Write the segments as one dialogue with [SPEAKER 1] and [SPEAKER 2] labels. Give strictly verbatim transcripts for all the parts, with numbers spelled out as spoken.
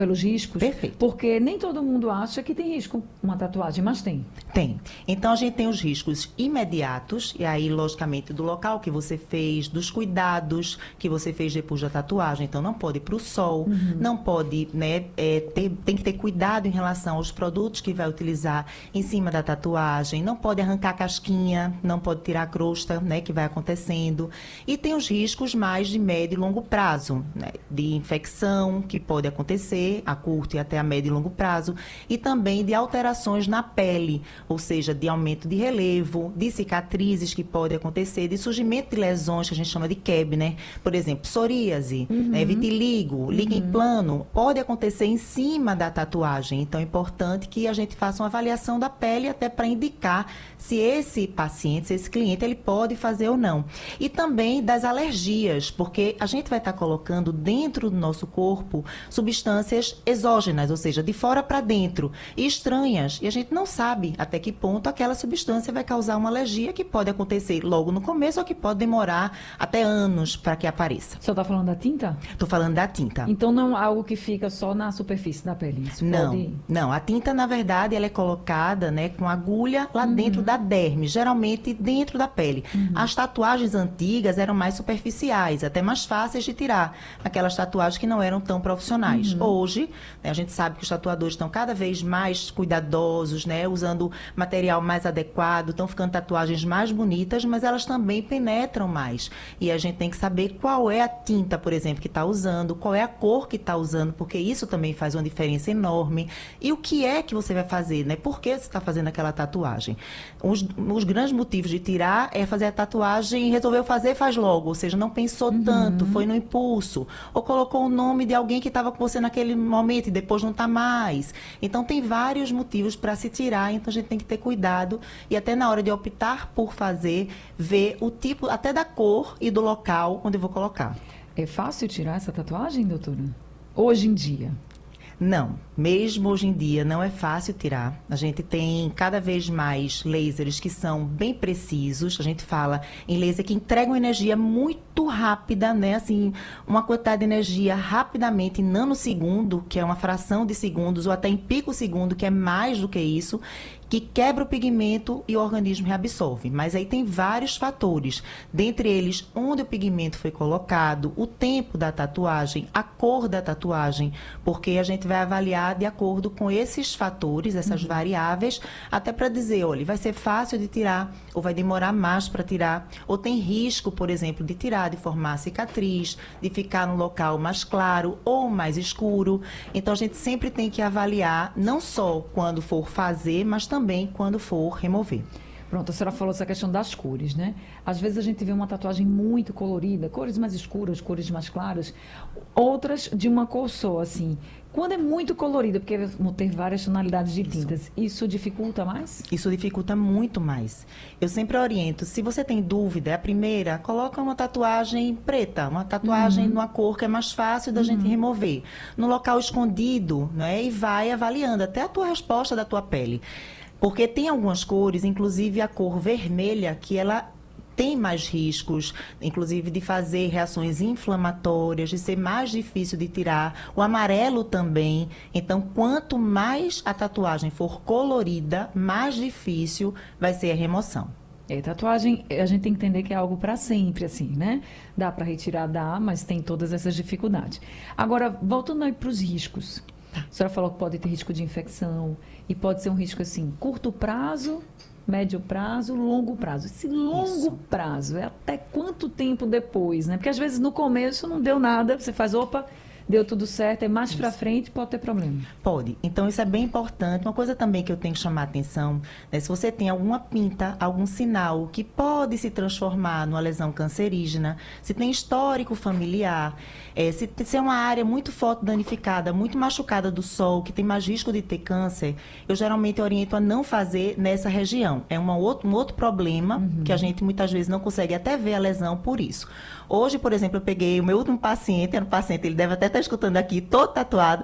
[SPEAKER 1] pelos riscos,
[SPEAKER 2] Perfeito.
[SPEAKER 1] porque nem todo mundo acha que tem risco uma tatuagem, mas tem.
[SPEAKER 2] Tem. Então, a gente tem os riscos imediatos, e aí, logicamente, do local que você fez, dos cuidados que você fez depois da tatuagem. Então, não pode ir para o sol, uhum. não pode, né, é, ter, tem que ter cuidado em relação aos produtos que vai utilizar em cima da tatuagem, não pode arrancar a casquinha, não pode tirar a crosta, né, que vai acontecendo. E tem os riscos mais de médio e longo prazo, né, de infecção que pode acontecer, a curto e até a médio e longo prazo, e também de alterações na pele, ou seja, de aumento de relevo, de cicatrizes que podem acontecer, de surgimento de lesões que a gente chama de K E B, né? Por exemplo, psoríase, uhum. né, vitiligo, líquen uhum. plano, pode acontecer em cima da tatuagem. Então, é importante que a gente faça uma avaliação da pele até para indicar se esse paciente, se esse cliente, ele pode fazer ou não. E também das alergias, porque a gente vai estar colocando dentro do nosso corpo substâncias exógenas, ou seja, de fora para dentro, e estranhas, e a gente não sabe até que ponto aquela substância vai causar uma alergia que pode acontecer logo no começo ou que pode demorar até anos para que apareça.
[SPEAKER 1] Você está falando da tinta?
[SPEAKER 2] Estou falando da tinta.
[SPEAKER 1] Então não é algo que fica só na superfície da pele? Isso
[SPEAKER 2] não,
[SPEAKER 1] pode...
[SPEAKER 2] não. A tinta, na verdade, ela é colocada, né, com agulha lá uhum. dentro da derme, geralmente dentro da pele. Uhum. As tatuagens antigas eram mais superficiais, até mais fáceis de tirar, aquelas tatuagens que não eram tão profissionais. Uhum. Hoje, né, a gente sabe que os tatuadores estão cada vez mais cuidadosos, né, usando material mais adequado, estão ficando tatuagens mais bonitas, mas elas também penetram mais. E a gente tem que saber qual é a tinta, por exemplo, que está usando, qual é a cor que está usando, porque isso também faz uma diferença enorme. E o que é que você vai fazer, né? Por que você está fazendo aquela tatuagem? Os, os grandes motivos de tirar é fazer a tatuagem e resolveu fazer, faz logo. Ou seja, não pensou uhum. tanto, foi no impulso. Ou colocou o nome de alguém que estava com você naquele momento e depois não está mais. Então, tem vários motivos para se tirar, então a gente tem que ter cuidado e até na hora de optar por fazer, ver o tipo, até da cor e do local onde eu vou colocar.
[SPEAKER 1] É fácil tirar essa tatuagem, doutora? Hoje em dia?
[SPEAKER 2] Não, mesmo hoje em dia não é fácil tirar. A gente tem cada vez mais lasers que são bem precisos. A gente fala em laser que entregam energia muito rápida, né? Assim, uma quantidade de energia rapidamente, em nanosegundo, que é uma fração de segundos, ou até em pico segundo, que é mais do que isso, que quebra o pigmento e o organismo reabsorve. Mas aí tem vários fatores, dentre eles onde o pigmento foi colocado, o tempo da tatuagem, a cor da tatuagem, porque a gente vai avaliar de acordo com esses fatores, essas uhum. variáveis, até para dizer, olha, vai ser fácil de tirar, ou vai demorar mais para tirar, ou tem risco, por exemplo, de tirar, de formar cicatriz, de ficar no local mais claro ou mais escuro. Então, a gente sempre tem que avaliar, não só quando for fazer, mas também também quando for remover.
[SPEAKER 1] Pronto, a senhora falou essa questão das cores, né? Às vezes a gente vê uma tatuagem muito colorida, cores mais escuras, cores mais claras, outras de uma cor só, assim. Quando é muito colorida, porque vão ter várias tonalidades de tintas, isso. isso dificulta mais?
[SPEAKER 2] Isso dificulta muito mais. Eu sempre oriento, se você tem dúvida, é a primeira, coloca uma tatuagem preta, uma tatuagem uhum. numa cor que é mais fácil da uhum. gente remover. No local escondido, né? E vai avaliando até a tua resposta da tua pele. Porque tem algumas cores, inclusive a cor vermelha, que ela tem mais riscos, inclusive de fazer reações inflamatórias, de ser mais difícil de tirar. O amarelo também. Então, quanto mais a tatuagem for colorida, mais difícil vai ser a remoção.
[SPEAKER 1] É, tatuagem, a gente tem que entender que é algo para sempre, assim, né? Dá para retirar, dá, mas tem todas essas dificuldades. Agora, voltando aí para os riscos. A senhora falou que pode ter risco de infecção e pode ser um risco, assim, curto prazo, médio prazo, longo prazo. Esse longo Isso. prazo é até quanto tempo depois, né? Porque às vezes no começo não deu nada, você faz, opa, deu tudo certo, é mais para frente pode ter problema.
[SPEAKER 2] Pode. Então, isso é bem importante. Uma coisa também que eu tenho que chamar a atenção, né, se você tem alguma pinta, algum sinal que pode se transformar numa lesão cancerígena, se tem histórico familiar, é, se, se é uma área muito forte danificada, muito machucada do sol, que tem mais risco de ter câncer, eu geralmente oriento a não fazer nessa região. É uma outro, um outro problema uhum. que a gente muitas vezes não consegue até ver a lesão por isso. Hoje, por exemplo, eu peguei o meu último paciente, era um paciente, ele deve até estar escutando aqui, todo tatuado,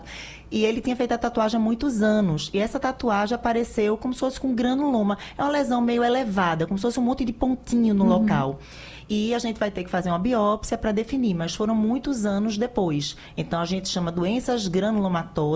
[SPEAKER 2] E ele tinha feito a tatuagem há muitos anos. E essa tatuagem apareceu como se fosse com granuloma. É uma lesão meio elevada, como se fosse um monte de pontinho no uhum. local. E a gente vai ter que fazer uma biópsia para definir, mas foram muitos anos depois. Então, a gente chama doenças granulomatosas